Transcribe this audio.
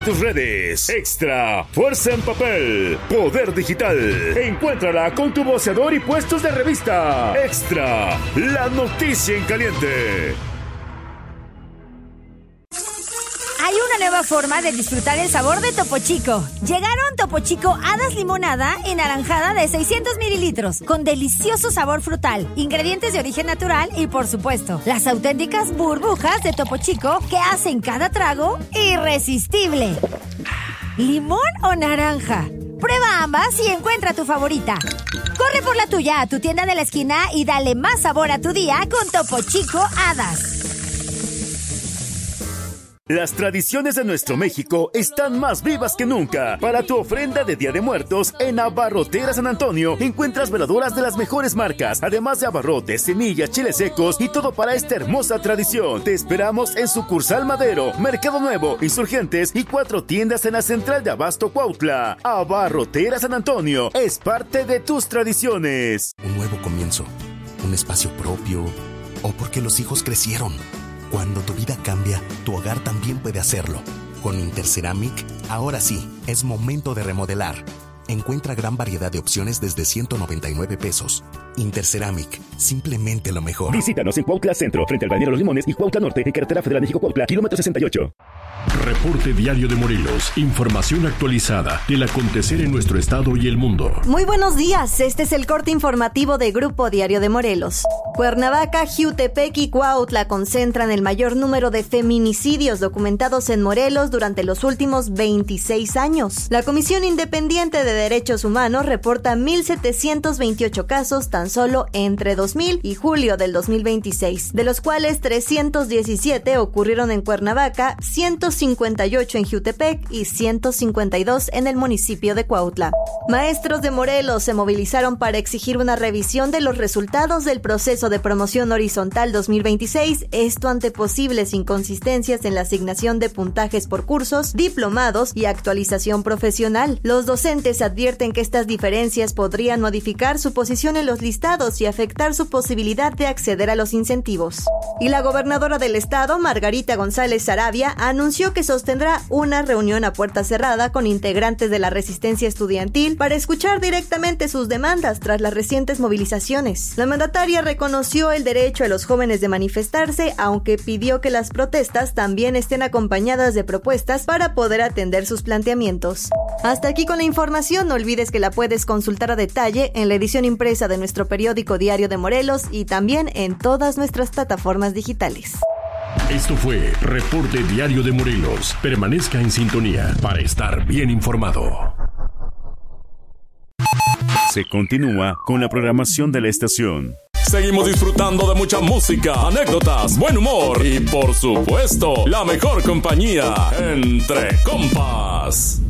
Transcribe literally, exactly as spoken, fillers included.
Tus redes. Extra. Fuerza en papel. Poder digital. Encuéntrala con tu voceador y puestos de revista. Extra. La noticia en caliente. Hay una nueva forma de disfrutar el sabor de Topo Chico. Llegaron Topo Chico Hadas Limonada enaranjada de seiscientos mililitros, con delicioso sabor frutal, ingredientes de origen natural y, por supuesto, las auténticas burbujas de Topo Chico que hacen cada trago irresistible. ¿Limón o naranja? Prueba ambas y encuentra tu favorita. Corre por la tuya a tu tienda de la esquina y dale más sabor a tu día con Topo Chico Hadas. Las tradiciones de nuestro México están más vivas que nunca. Para tu ofrenda de Día de Muertos, en Abarrotera San Antonio encuentras veladoras de las mejores marcas, además de abarrotes, semillas, chiles secos y todo para esta hermosa tradición. Te esperamos en Sucursal Madero, Mercado Nuevo, Insurgentes y cuatro tiendas en la Central de Abasto Cuautla. Abarrotera San Antonio es parte de tus tradiciones. Un nuevo comienzo, un espacio propio, o porque los hijos crecieron. Cuando tu vida cambia, tu hogar también puede hacerlo. Con Interceramic, ahora sí, es momento de remodelar. Encuentra gran variedad de opciones desde ciento noventa y nueve pesos. Interceramic, simplemente lo mejor. Visítanos en Cuautla Centro, frente al Balneario Los Limones y Cuautla Norte, en Carretera Federal México-Cuautla, kilómetro sesenta y ocho. Reporte Diario de Morelos. Información actualizada del acontecer en nuestro estado y el mundo. Muy buenos días. Este es el corte informativo de Grupo Diario de Morelos. Cuernavaca, Jiutepec y Cuautla concentran el mayor número de feminicidios documentados en Morelos durante los últimos veintiséis años. La Comisión Independiente de Derechos Humanos reporta mil setecientos veintiocho casos tan solo entre dos mil y julio del dos mil veintiséis, de los cuales trescientos diecisiete ocurrieron en Cuernavaca, ciento cincuenta y ocho en Jiutepec y ciento cincuenta y dos en el municipio de Cuautla. Maestros de Morelos se movilizaron para exigir una revisión de los resultados del proceso de promoción horizontal dos mil veintiséis, esto ante posibles inconsistencias en la asignación de puntajes por cursos, diplomados y actualización profesional. Los docentes advierten que estas diferencias podrían modificar su posición en los listados y afectar su posibilidad de acceder a los incentivos. Y la gobernadora del estado, Margarita González Saravia, anunció que sostendrá una reunión a puerta cerrada con integrantes de la resistencia estudiantil para escuchar directamente sus demandas tras las recientes movilizaciones. La mandataria reconoció el derecho a los jóvenes de manifestarse, aunque pidió que las protestas también estén acompañadas de propuestas para poder atender sus planteamientos. Hasta aquí con la información. No olvides que la puedes consultar a detalle en la edición impresa de nuestro periódico Diario de Morelos y también en todas nuestras plataformas digitales. Esto fue Reporte Diario de Morelos. Permanezca en sintonía para estar bien informado. Se continúa con la programación de la estación. Seguimos disfrutando de mucha música, anécdotas, buen humor y, por supuesto, la mejor compañía entre compas.